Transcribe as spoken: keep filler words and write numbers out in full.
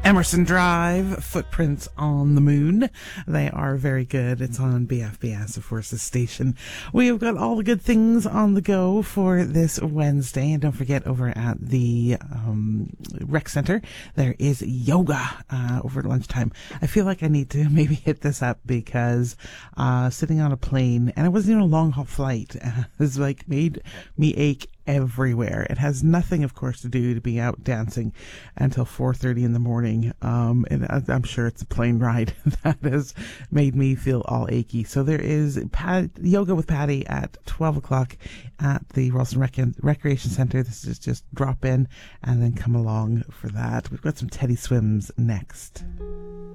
Emerson Drive, Footprints on the Moon. They are very good. It's on B F B S, of course, the station. We have got all the good things on the go for this Wednesday. And don't forget, over at the um, rec center, there is yoga uh, over at lunchtime. I feel like I need to maybe hit this up because uh, sitting on a plane, and it wasn't even a long haul flight, uh, has like made me ache everywhere. It has nothing, of course, to do to be out dancing until four thirty in the morning. Um, and I'm sure it's a plane ride that has made me feel all achy. So there is Pat, yoga with Patty at twelve o'clock at the Ralston Rec- Recreation Center. This is just drop in and then come along for that. We've got some Teddy Swims next.